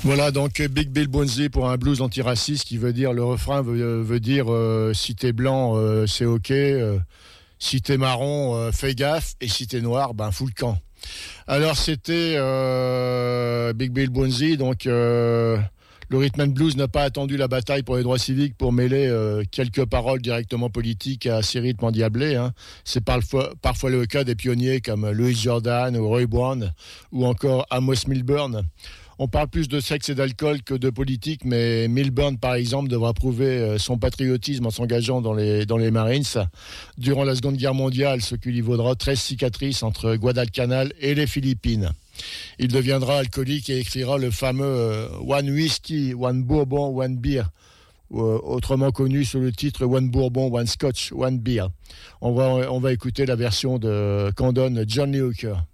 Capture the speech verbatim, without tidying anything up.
Voilà, donc Big Bill Bonzi pour un blues antiraciste qui veut dire, le refrain veut, veut dire euh, si t'es blanc, euh, c'est ok, euh, si t'es marron, euh, fais gaffe, et si t'es noir, ben fous le camp. Alors c'était euh, Big Bill Bonzi, donc euh, le rhythm and blues n'a pas attendu la bataille pour les droits civiques pour mêler euh, quelques paroles directement politiques à ces rythmes endiablés. Hein. C'est parfois, parfois le cas des pionniers comme Louis Jordan ou Roy Brown ou encore Amos Milburn. On parle plus de sexe et d'alcool que de politique, mais Milburn, par exemple, devra prouver son patriotisme en s'engageant dans les, dans les Marines durant la Seconde Guerre mondiale, ce qui lui vaudra treize cicatrices entre Guadalcanal et les Philippines. Il deviendra alcoolique et écrira le fameux euh, One Whiskey, One Bourbon, One Beer, euh, autrement connu sous le titre One Bourbon, One Scotch, One Beer. On va, on va écouter la version de, qu'en donne John Lee Hooker.